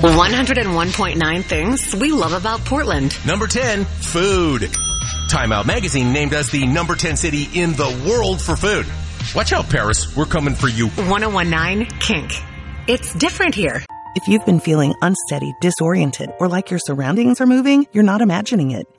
101.9 things we love about Portland. Number 10, food. Time Out Magazine named us the number 10 city in the world for food. Watch out, Paris. We're coming for you. 101.9 Kink. It's different here. If you've been feeling unsteady, disoriented, or like your surroundings are moving, you're not imagining it.